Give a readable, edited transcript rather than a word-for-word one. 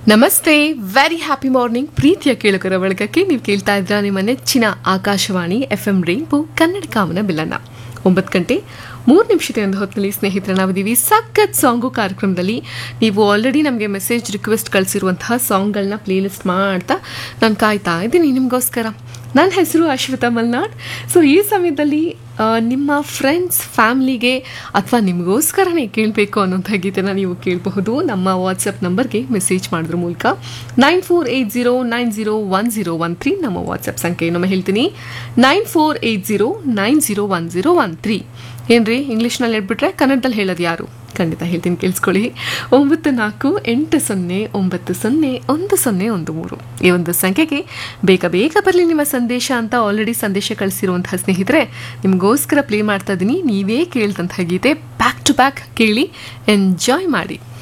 ನಮಸ್ತೆ, very happy morning ಪ್ರೀತಿಯ ಕೇಳುಗರ ಬಳಗಕ್ಕೆ ನೀವು ಕೇಳ್ತಾ ಇದ್ರ ನಿಮ್ಮ ನೆಚ್ಚಿನ ಆಕಾಶವಾಣಿ FM ರೈನ್ಬೋ ಕನ್ನಡ ಕಾಮನ ಬಿಲ್ಲನ್ನ 9 ಗಂಟೆ 3 ನಿಮಿಷದ ಒಂದು ಹೊತ್ತಿನಲ್ಲಿ ಸ್ನೇಹಿತರ ನಾವಿದ್ದೀವಿ ಸಖತ್ ಸಾಂಗು ಕಾರ್ಯಕ್ರಮದಲ್ಲಿ. ನೀವು ಆಲ್ರೆಡಿ ನಮಗೆ ಮೆಸೇಜ್ ರಿಕ್ವೆಸ್ಟ್ ಕಳಿಸಿರುವಂತಹ ಸಾಂಗ್ಗಳನ್ನ ಪ್ಲೇಲಿಸ್ಟ್ ಮಾಡ್ತಾ ನಾನು ಕಾಯ್ತಾ ಇದ್ದೀನಿ ನಿಮಗೋಸ್ಕರ. ನನ್ನ ಹೆಸರು ಅಶ್ವಿತಾ ಮಲ್ನಾಡ್. ಸೊ ಈ ಸಮಯದಲ್ಲಿ ನಿಮ್ಮ ಫ್ರೆಂಡ್ಸ್ ಫ್ಯಾಮ್ಲಿಗೆ ಅಥವಾ ನಿಮಗೋಸ್ಕರನೇ ಕೇಳಬೇಕು ಅನ್ನೋಂಥ ಗೀತೆನ ನೀವು ಕೇಳಬಹುದು. ನಮ್ಮ ವಾಟ್ಸಪ್ ನಂಬರ್ಗೆ ಮೆಸೇಜ್ ಮಾಡೋದ್ರ ಮೂಲಕ 9480901013 ನಮ್ಮ ವಾಟ್ಸಪ್ ಸಂಖ್ಯೆ ಇನ್ನೊಮ್ಮೆ ಹೇಳ್ತೀನಿ, 9480901013. ಏನ್ರಿ ಇಂಗ್ಲೀಷ್ನಲ್ಲಿ ಹೇಳ್ಬಿಟ್ರೆ ಕನ್ನಡದಲ್ಲಿ ಹೇಳೋದು ಯಾರು? ಖಂಡಿತ ಹೇಳ್ತೀನಿ, ಕೇಳಿಸ್ಕೊಳ್ಳಿ. 9480901013 ಈ ಒಂದು ಸಂಖ್ಯೆಗೆ ಬೇಗ ಬೇಗ ಬರಲಿ ನಿಮ್ಮ ಸಂದೇಶ ಅಂತ ಆಲ್ರೆಡಿ ಸಂದೇಶ ಕಳಿಸಿರುವಂತಹ ಸ್ನೇಹಿತರೆ ನಿಮಗೋಸ್ಕರ ಪ್ಲೇ ಮಾಡ್ತಾ ಇದ್ದೀನಿ. ನೀವೇ ಕೇಳಿದಂತಹ ಗೀತೆ ಬ್ಯಾಕ್ ಟು ಬ್ಯಾಕ್ ಕೇಳಿ ಎಂಜಾಯ್ ಮಾಡಿ.